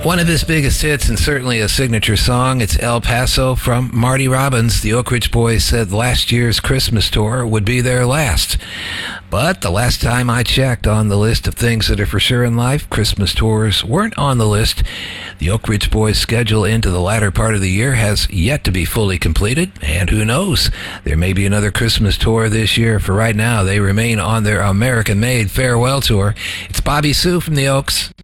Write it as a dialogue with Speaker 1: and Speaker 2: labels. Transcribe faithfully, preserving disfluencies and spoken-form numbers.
Speaker 1: One of his biggest hits and certainly a signature song, it's El Paso from Marty Robbins. The Oak Ridge Boys said last year's Christmas tour would be their last. But the last time I checked on the list of things that are for sure in life, Christmas tours weren't on the list. The Oak Ridge Boys' schedule into the latter part of the year has yet to be fully completed, and who knows, there may be another Christmas tour this year. For right now, they remain on their American-made farewell tour. It's Bobby Sue from the Oaks.